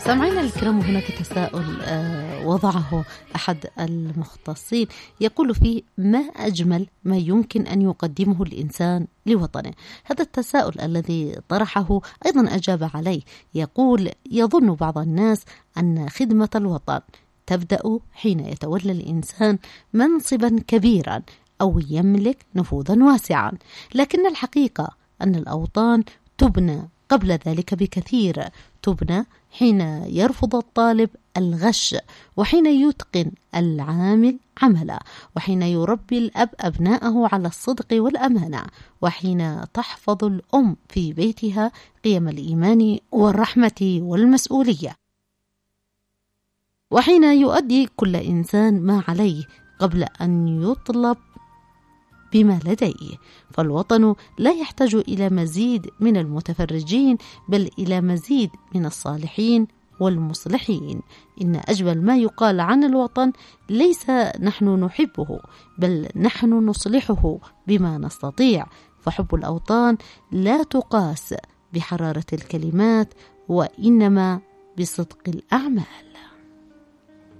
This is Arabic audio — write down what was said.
سامعينا الكرام، هناك تساؤل وضعه أحد المختصين يقول فيه: ما أجمل ما يمكن أن يقدمه الإنسان لوطنه؟ هذا التساؤل الذي طرحه أيضا أجاب عليه، يقول: يظن بعض الناس أن خدمة الوطن تبدأ حين يتولى الإنسان منصبا كبيرا أو يملك نفوذا واسعا، لكن الحقيقة أن الأوطان تبنى قبل ذلك بكثير، تبنى حين يرفض الطالب الغش، وحين يتقن العامل عمله، وحين يربي الأب أبناءه على الصدق والأمانة، وحين تحفظ الأم في بيتها قيم الإيمان والرحمة والمسؤولية، وحين يؤدي كل إنسان ما عليه قبل أن يطلب بما لديه. فالوطن لا يحتاج إلى مزيد من المتفرجين، بل إلى مزيد من الصالحين والمصلحين. إن أجمل ما يقال عن الوطن ليس نحن نحبه، بل نحن نصلحه بما نستطيع. فحب الأوطان لا تقاس بحرارة الكلمات، وإنما بصدق الأعمال.